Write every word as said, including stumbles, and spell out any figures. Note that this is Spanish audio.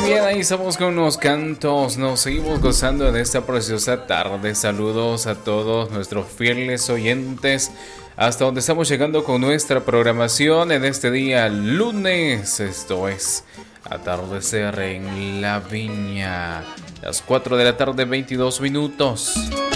bien, ahí estamos con unos cantos. Nos seguimos gozando de esta preciosa tarde. Saludos a todos nuestros fieles oyentes. Hasta donde estamos llegando con nuestra programación en este día lunes. Esto es Atardecer en la Viña. Las cuatro de la tarde, veintidós minutos.